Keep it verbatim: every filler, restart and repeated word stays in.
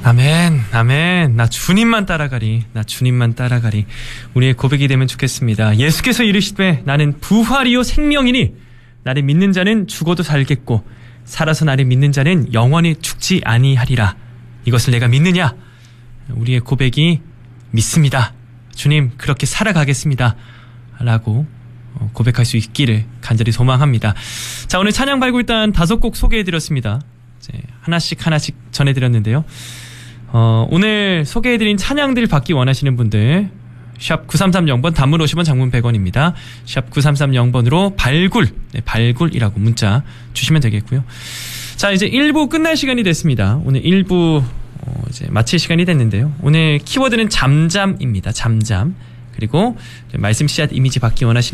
아멘, 아멘. 나 주님만 따라가리, 나 주님만 따라가리. 우리의 고백이 되면 좋겠습니다. 예수께서 이르시되 나는 부활이요 생명이니 나를 믿는 자는 죽어도 살겠고 살아서 나를 믿는 자는 영원히 죽지 아니하리라. 이것을 내가 믿느냐? 우리의 고백이 믿습니다. 주님, 그렇게 살아가겠습니다. 라고 고백할 수 있기를 간절히 소망합니다. 자, 오늘 찬양 발굴단 다섯 곡 소개해드렸습니다. 이제 하나씩 하나씩 전해드렸는데요. 어, 오늘 소개해드린 찬양들 받기 원하시는 분들 샵 구삼삼공 번 단문 오십 원 장문 백 원입니다. 샵 구삼삼공 번으로 발굴, 네, 발굴이라고 문자 주시면 되겠고요. 자, 이제 일 부 끝날 시간이 됐습니다. 오늘 일 부 어, 이제 마칠 시간이 됐는데요. 오늘 키워드는 잠잠입니다. 잠잠. 그리고 말씀 씨앗 이미지 받기 원하시는